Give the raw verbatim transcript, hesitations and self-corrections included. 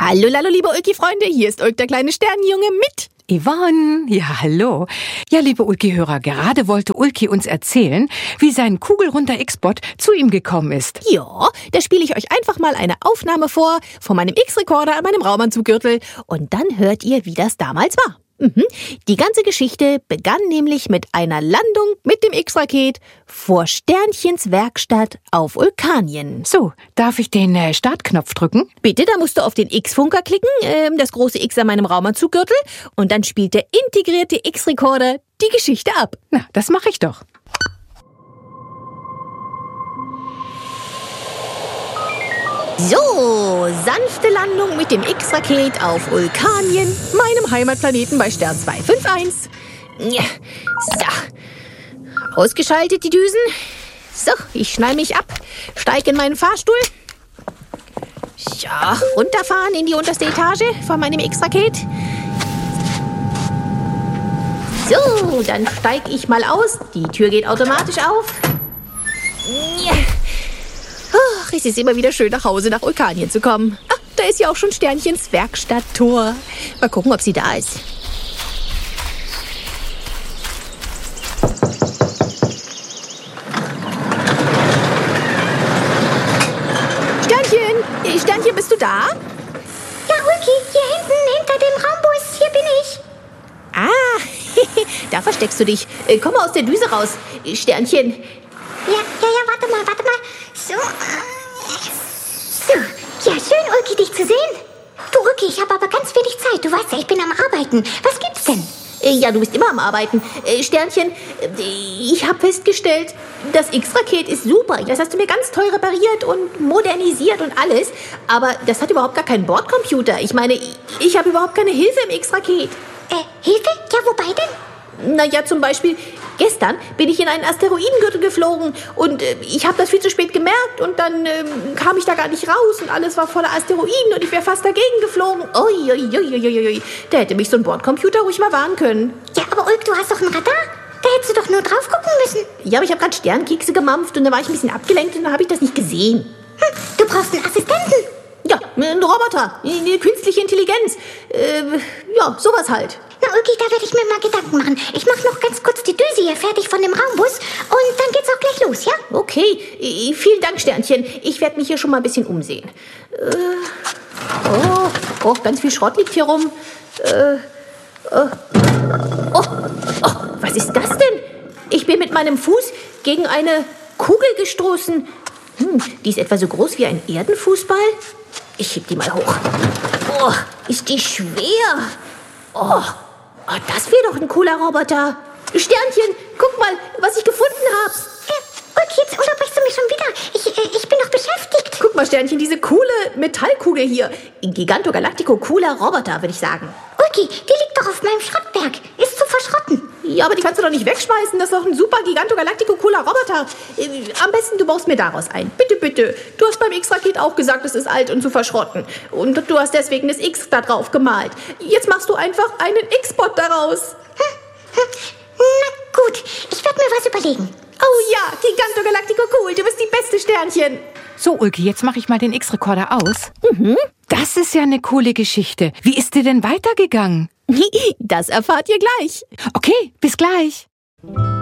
Hallo, hallo, liebe Ulki-Freunde, hier ist Ulk, der kleine Sternenjunge mit Yvonne, ja hallo. Ja, liebe Ulki-Hörer, gerade wollte Ulki uns erzählen, wie sein kugelrunder X-Bot zu ihm gekommen ist. Ja, da spiele ich euch einfach mal eine Aufnahme vor von meinem X-Rekorder an meinem Raumanzuggürtel und dann hört ihr, wie das damals war. Mhm. Die ganze Geschichte begann nämlich mit einer Landung mit dem X-Raket vor Sternchens Werkstatt auf Ulkanien. So, darf ich den äh, Startknopf drücken? Bitte, da musst du auf den X-Funker klicken, äh, das große X an meinem Raumanzuggürtel, und dann spielt der integrierte X-Rekorder die Geschichte ab. Na, das mache ich doch. So, sanfte Landung mit dem X-Raket auf Ulkanien, meinem Heimatplaneten bei Stern zwei fünf eins. So, ausgeschaltet die Düsen. So, ich schnall mich ab, steige in meinen Fahrstuhl. Ja, runterfahren in die unterste Etage von meinem X-Raket. So, dann steige ich mal aus. Die Tür geht automatisch auf. Ach, es ist immer wieder schön, nach Hause nach Ulkanien zu kommen. Ach, da ist ja auch schon Sternchens Werkstatttor. Mal gucken, ob sie da ist. Sternchen, Sternchen, bist du da? Ja, Ulki, hier hinten, hinter dem Raumbus, hier bin ich. Ah, da versteckst du dich. Komm mal aus der Düse raus, Sternchen. Ja, ja, ja, warte mal, warte mal. So. So. Ja, schön, Ulki, dich zu sehen. Du, Ulki, ich habe aber ganz wenig Zeit. Du weißt ja, ich bin am Arbeiten. Was gibt's denn? Ja, du bist immer am Arbeiten. Sternchen, ich habe festgestellt, das X-Raket ist super. Das hast du mir ganz toll repariert und modernisiert und alles. Aber das hat überhaupt gar keinen Bordcomputer. Ich meine, ich habe überhaupt keine Hilfe im X-Raket. Äh, Hilfe? Ja, wobei denn? Naja, zum Beispiel, gestern bin ich in einen Asteroidengürtel geflogen und äh, ich habe das viel zu spät gemerkt und dann äh, kam ich da gar nicht raus und alles war voller Asteroiden und ich wäre fast dagegen geflogen. Ui, ui, ui, ui, ui. Da hätte mich so ein Bordcomputer ruhig mal warnen können. Ja, aber Ulk, du hast doch ein Radar. Da hättest du doch nur drauf gucken müssen. Ja, aber ich habe gerade Sternkekse gemampft und da war ich ein bisschen abgelenkt und dann habe ich das nicht gesehen. Hm, du brauchst einen Assistenten. Ja, ein Roboter, eine künstliche Intelligenz. Äh, ja, sowas halt. Na, Ulki, da werde ich mir mal Gedanken machen. Ich mache noch ganz kurz die Düse hier fertig von dem Raumbus und dann geht's auch gleich los, ja? Okay, äh, vielen Dank, Sternchen. Ich werde mich hier schon mal ein bisschen umsehen. Äh, oh, oh, ganz viel Schrott liegt hier rum. Äh, oh, oh, oh, was ist das denn? Ich bin mit meinem Fuß gegen eine Kugel gestoßen. Hm, die ist etwa so groß wie ein Erdenfußball. Ich heb die mal hoch. Oh, ist die schwer. Oh, oh, das wäre doch ein cooler Roboter. Sternchen, guck mal, was ich gefunden habe. Äh, Ulki, jetzt unterbrichst du mich schon wieder. Ich, äh, ich bin noch beschäftigt. Guck mal, Sternchen, diese coole Metallkugel hier. Giganto Galactico, cooler Roboter, würde ich sagen. Ulki, die liegt doch auf meinem Schrottberg. Ist zu verschrotten. Ja, aber die kannst du doch nicht wegschmeißen. Das ist doch ein super Giganto Galactico, cooler Roboter. Am besten, du baust mir daraus ein. Bitte, bitte. Du hast beim X-Raket auch gesagt, es ist alt und zu verschrotten. Und du hast deswegen das X da drauf gemalt. Jetzt machst du einfach einen X-Bot daraus. Hm, hm. Na gut, ich werde mir was überlegen. Oh ja, Giganto Galactico, cool. Du bist die beste, Sternchen. So, Ulki, jetzt mache ich mal den X-Rekorder aus. Mhm. Das ist ja eine coole Geschichte. Wie ist dir denn weitergegangen? Das erfahrt ihr gleich. Okay, bis gleich.